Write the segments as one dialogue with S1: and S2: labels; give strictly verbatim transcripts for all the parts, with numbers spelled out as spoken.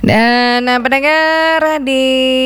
S1: Dan nah, pendengar di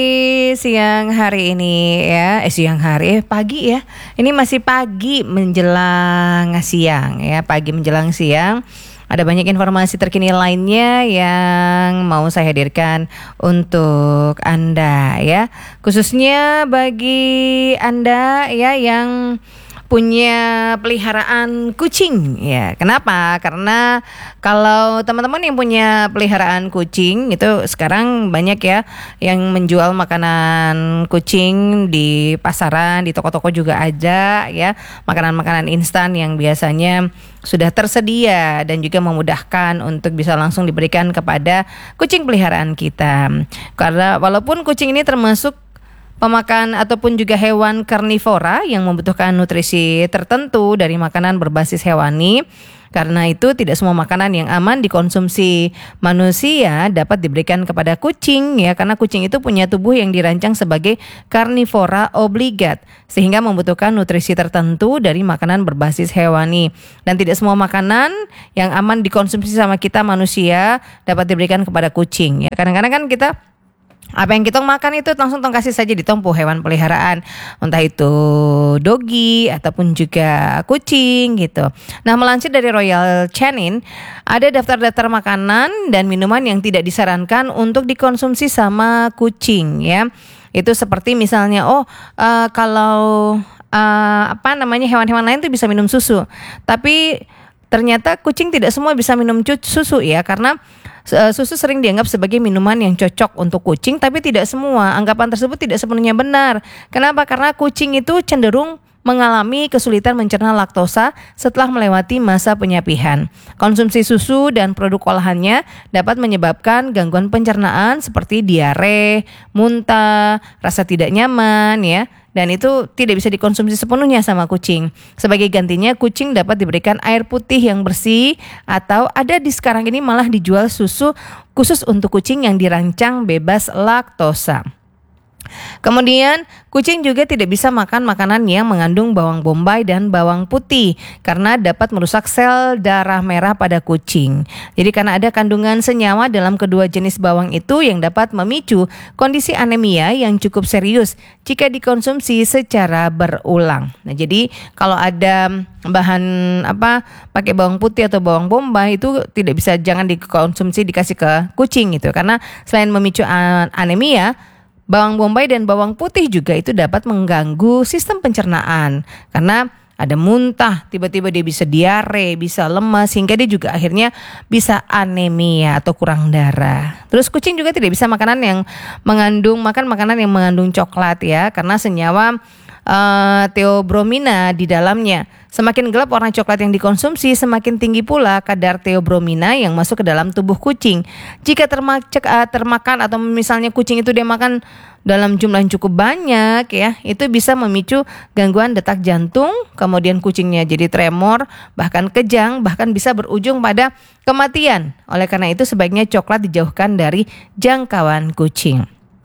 S1: siang hari ini ya, eh siang hari, eh pagi ya. Ini masih pagi menjelang siang ya, pagi menjelang siang. Ada banyak informasi terkini lainnya yang mau saya hadirkan untuk Anda ya. Khususnya bagi Anda ya yang punya peliharaan kucing ya. Kenapa? Karena kalau teman-teman yang punya peliharaan kucing itu sekarang banyak ya yang menjual makanan kucing di pasaran, di toko-toko juga ada ya. Makanan-makanan instan yang biasanya sudah tersedia dan juga memudahkan untuk bisa langsung diberikan kepada kucing peliharaan kita. Karena walaupun kucing ini termasuk pemakan ataupun juga hewan karnivora yang membutuhkan nutrisi tertentu dari makanan berbasis hewani. Karena itu tidak semua makanan yang aman dikonsumsi manusia dapat diberikan kepada kucing ya, karena kucing itu punya tubuh yang dirancang sebagai karnivora obligat sehingga membutuhkan nutrisi tertentu dari makanan berbasis hewani. Dan tidak semua makanan yang aman dikonsumsi sama kita manusia dapat diberikan kepada kucing ya. Kadang-kadang kan kita apa yang kita makan itu langsung tong kasih saja di tongpo hewan peliharaan, entah itu dogi ataupun juga kucing gitu. Nah, melansir dari Royal Canin, ada daftar-daftar makanan dan minuman yang tidak disarankan untuk dikonsumsi sama kucing ya. Itu seperti misalnya oh uh, kalau uh, apa namanya hewan-hewan lain tuh bisa minum susu, tapi ternyata kucing tidak semua bisa minum susu ya, karena susu sering dianggap sebagai minuman yang cocok untuk kucing, tapi tidak semua. Anggapan tersebut tidak sepenuhnya benar. Kenapa? Karena kucing itu cenderung mengalami kesulitan mencerna laktosa setelah melewati masa penyapihan. Konsumsi susu dan produk olahannya dapat menyebabkan gangguan pencernaan seperti diare, muntah, rasa tidak nyaman ya. Dan itu tidak bisa dikonsumsi sepenuhnya sama kucing. Sebagai gantinya kucing dapat diberikan air putih yang bersih, atau ada di sekarang ini malah dijual susu khusus untuk kucing yang dirancang bebas laktosa. Kemudian kucing juga tidak bisa makan makanan yang mengandung bawang bombay dan bawang putih karena dapat merusak sel darah merah pada kucing. Jadi karena ada kandungan senyawa dalam kedua jenis bawang itu yang dapat memicu kondisi anemia yang cukup serius jika dikonsumsi secara berulang. Nah, jadi kalau ada bahan apa pakai bawang putih atau bawang bombay itu tidak bisa, jangan dikonsumsi dikasih ke kucing itu, karena selain memicu anemia, bawang bombay dan bawang putih juga itu dapat mengganggu sistem pencernaan karena ada muntah, tiba-tiba dia bisa diare, bisa lemas, hingga dia juga akhirnya bisa anemia atau kurang darah. Terus kucing juga tidak bisa makanan yang mengandung makan makanan yang mengandung coklat ya, karena senyawa uh, theobromina di dalamnya. Semakin gelap warna coklat yang dikonsumsi, semakin tinggi pula kadar theobromina yang masuk ke dalam tubuh kucing. Jika termacek, uh, termakan atau misalnya kucing itu dia makan dalam jumlah yang cukup banyak ya, itu bisa memicu gangguan detak jantung, kemudian kucingnya jadi tremor, bahkan kejang, bahkan bisa berujung pada kematian. Oleh karena itu sebaiknya coklat dijauhkan dari jangkauan kucing.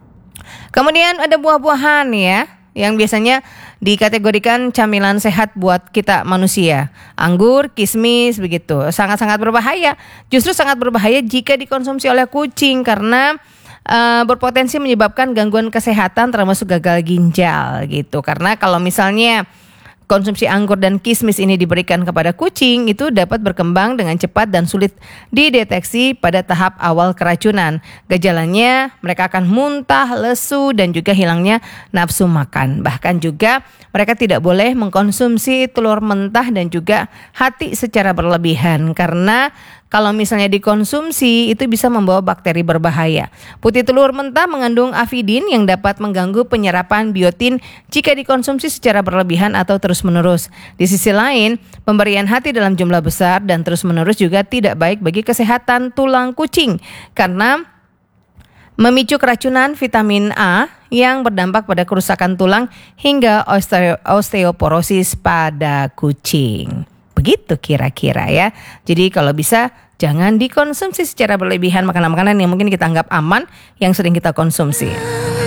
S1: Kemudian ada buah-buahan ya, yang biasanya dikategorikan camilan sehat buat kita manusia. Anggur, kismis begitu. Sangat-sangat berbahaya. Justru sangat berbahaya jika dikonsumsi oleh kucing karena uh, berpotensi menyebabkan gangguan kesehatan termasuk gagal ginjal gitu. Karena kalau misalnya konsumsi anggur dan kismis ini diberikan kepada kucing, itu dapat berkembang dengan cepat dan sulit dideteksi pada tahap awal keracunan. Gejalanya mereka akan muntah, lesu, dan juga hilangnya nafsu makan. Bahkan juga mereka tidak boleh mengkonsumsi telur mentah dan juga hati secara berlebihan, karena kalau misalnya dikonsumsi itu bisa membawa bakteri berbahaya. Putih telur mentah mengandung avidin yang dapat mengganggu penyerapan biotin jika dikonsumsi secara berlebihan atau terus-menerus. Di sisi lain, pemberian hati dalam jumlah besar dan terus-menerus juga tidak baik bagi kesehatan tulang kucing karena memicu keracunan vitamin A yang berdampak pada kerusakan tulang hingga osteo- osteoporosis pada kucing. Begitu kira-kira ya. Jadi kalau bisa jangan dikonsumsi secara berlebihan makanan-makanan yang mungkin kita anggap aman yang sering kita konsumsi.